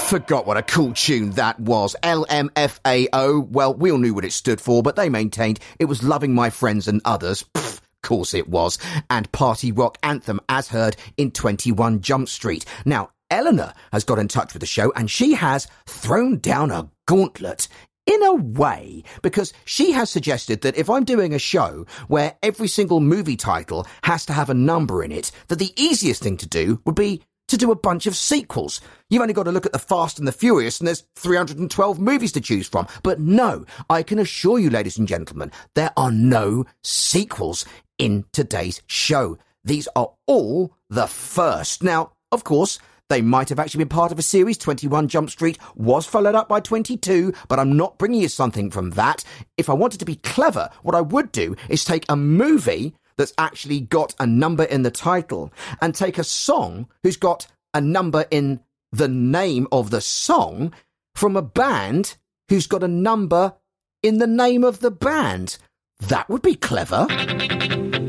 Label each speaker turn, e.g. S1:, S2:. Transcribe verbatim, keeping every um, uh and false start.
S1: Forgot what a cool tune that was. L M F A O. Well, we all knew what it stood for, but they maintained it was Loving My Friends and Others. Pfft, course it was. And party rock anthem as heard in twenty-one Jump Street. Now, Eleanor has got in touch with the show and she has thrown down a gauntlet. In a way, because she has suggested that if I'm doing a show where every single movie title has to have a number in it, that the easiest thing to do would be to do a bunch of sequels. You've only got to look at the Fast and the Furious and there's three hundred twelve movies to choose from. But no, I can assure you, ladies and gentlemen, there are no sequels in today's show. These are all the first. Now, of course, they might have actually been part of a series. twenty-one Jump Street was followed up by twenty-two, but I'm not bringing you something from that. If I wanted to be clever, what I would do is take a movie that's actually got a number in the title and take a song who's got a number in the name of the song from a band who's got a number in the name of the band. That would be clever.